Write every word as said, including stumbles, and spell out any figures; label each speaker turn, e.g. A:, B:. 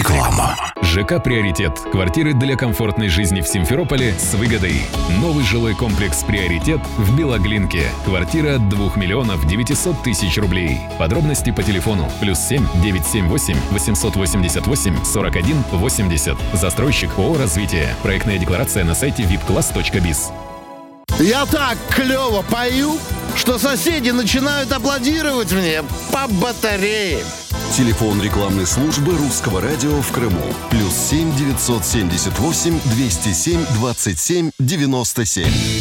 A: Реклама.
B: ЖК «Приоритет». Квартиры для комфортной жизни в Симферополе с выгодой. Новый жилой комплекс «Приоритет» в Белоглинке. Квартира от двух миллионов девятисот тысяч рублей. Подробности по телефону плюс семь девятьсот семьдесят восемь восемьсот восемьдесят восемь сорок один восемьдесят. Застройщик ООО «Развитие». Проектная декларация на сайте вип класс точка биз.
C: Я так клево пою, что соседи начинают аплодировать мне по батарее.
A: Телефон рекламной службы Русского радио в Крыму. Плюс семь девятьсот семьдесят восемь двести семь двадцать семь девяносто семь.